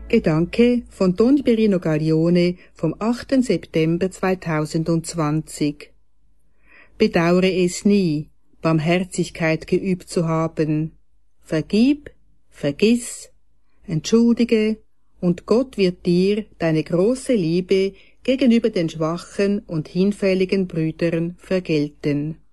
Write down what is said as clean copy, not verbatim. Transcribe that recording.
Gedanke von Don Berino Gaglione vom 8. September 2020. Bedauere es nie, Barmherzigkeit geübt zu haben. Vergib, vergiss, entschuldige, und Gott wird dir deine große Liebe gegenüber den schwachen und hinfälligen Brüdern vergelten.